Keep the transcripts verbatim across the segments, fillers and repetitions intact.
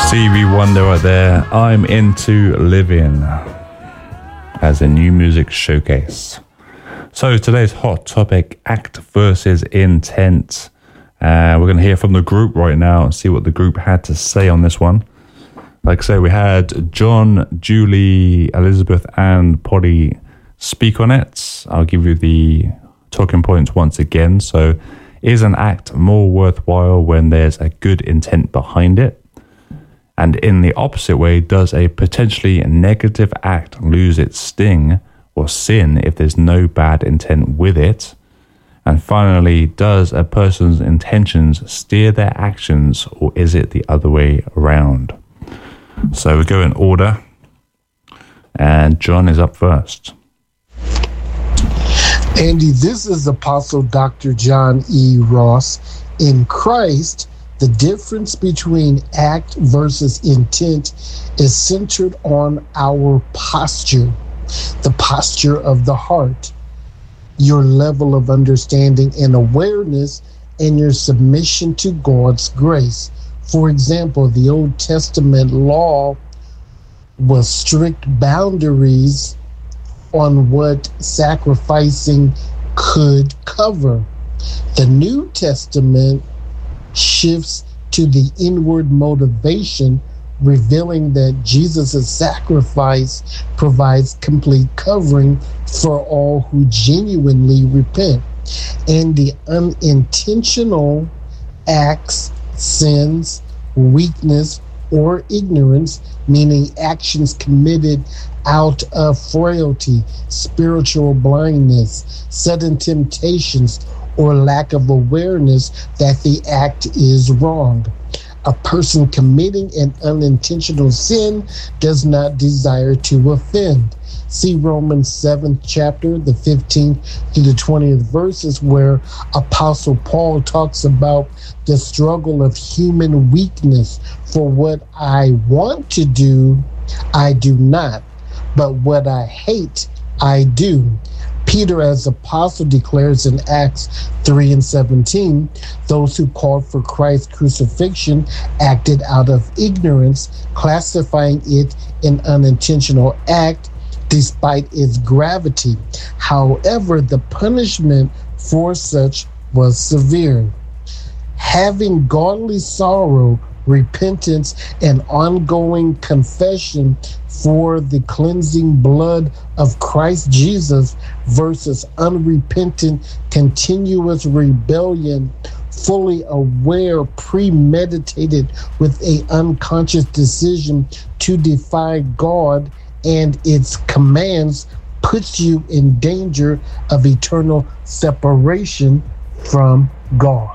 Stevie Wonder right there. I'm Into Living as a new music showcase. So today's hot topic, act versus intent. Uh, we're going to hear from the group right now and see what the group had to say on this one. Like I say, we had John, Julie, Elizabeth, and Polly speak on it. I'll give you the talking points once again. So, is an act more worthwhile when there's a good intent behind it? And in the opposite way, does a potentially negative act lose its sting or sin if there's no bad intent with it? And finally, does a person's intentions steer their actions, or is it the other way around? So we go in order, and John is up first. Andy, this is Apostle Doctor John E. Ross. In Christ, the difference between act versus intent is centered on our posture, the posture of the heart, your level of understanding and awareness, and your submission to God's grace. For example, the Old Testament law was strict boundaries on what sacrificing could cover. The New Testament shifts to the inward motivation, revealing that Jesus' sacrifice provides complete covering for all who genuinely repent. And the unintentional acts, sins, weakness, or ignorance, meaning actions committed out of frailty, spiritual blindness, sudden temptations, or lack of awareness that the act is wrong. A person committing an unintentional sin does not desire to offend. See Romans seventh chapter, the fifteenth to the twentieth verses, where Apostle Paul talks about the struggle of human weakness. For what I want to do, I do not, but what I hate, I do. Peter, as apostle, declares in Acts three and seventeen, those who called for Christ's crucifixion acted out of ignorance, classifying it an unintentional act despite its gravity. However, the punishment for such was severe. Having godly sorrow, repentance, and ongoing confession for the cleansing blood of Christ Jesus versus unrepentant, continuous rebellion, fully aware, premeditated with a unconscious decision to defy God and its commands, puts you in danger of eternal separation from God.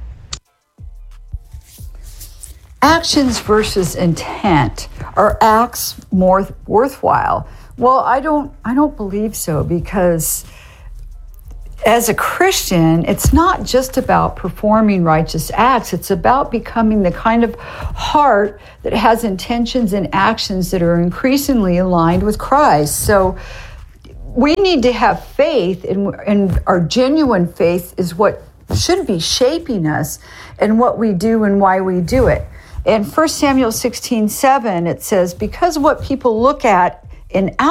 Actions versus intent. Are acts more worthwhile? Well, I don't I don't believe so, because as a Christian, it's not just about performing righteous acts. It's about becoming the kind of heart that has intentions and actions that are increasingly aligned with Christ. So we need to have faith, and, and our genuine faith is what should be shaping us and what we do and why we do it. In First Samuel sixteen seven, it says, because what people look at in